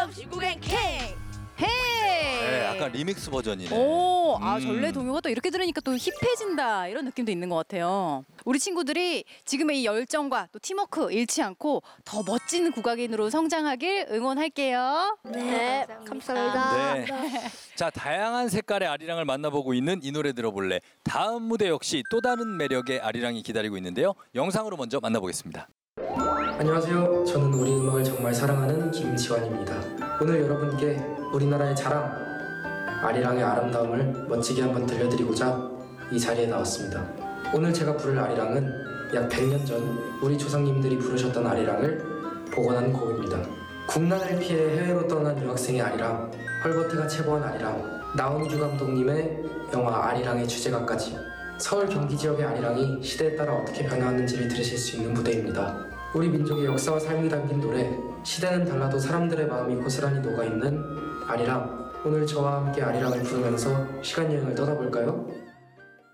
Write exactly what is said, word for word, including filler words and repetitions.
없이 구겐킹. 헤이. 네, 약간 리믹스 버전이네. 오, 아 음. 전래 동요가 또 이렇게 들으니까 또 힙해진다 이런 느낌도 있는 것 같아요. 우리 친구들이 지금의 이 열정과 또 팀워크 잃지 않고 더 멋진 국악인으로 성장하길 응원할게요. 네, 감사합니다. 네. 자, 다양한 색깔의 아리랑을 만나보고 있는 이 노래 들어볼래. 다음 무대 역시 또 다른 매력의 아리랑이 기다리고 있는데요. 영상으로 먼저 만나보겠습니다. 안녕하세요. 저는 우리 음악을 정말 사랑하는 김지환입니다. 오늘 여러분께 우리나라의 자랑, 아리랑의 아름다움을 멋지게 한번 들려드리고자 이 자리에 나왔습니다. 오늘 제가 부를 아리랑은 약 백 년 전 우리 조상님들이 부르셨던 아리랑을 복원한 곡입니다. 국난을 피해 해외로 떠난 유학생의 아리랑, 헐버트가 체보한 아리랑, 나온규 감독님의 영화 아리랑의 주제가까지 서울 경기 지역의 아리랑이 시대에 따라 어떻게 변화하는지를 들으실 수 있는 무대입니다. 우리 민족의 역사와 삶이 담긴 노래, 시대는 달라도 사람들의 마음이 고스란히 녹아있는 아리랑. 오늘 저와 함께 아리랑을 부르면서 시간 여행을 떠나볼까요?